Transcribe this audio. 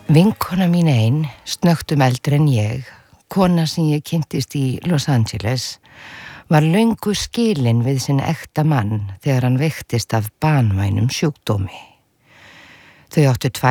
Vinkona mín ein, snöggtum eldri en ég, kona sem ég kynntist í Los Angeles, var löngu skilin við sinn ekta mann þegar hann veiktist af banvænum sjúkdómi. Þau áttu 2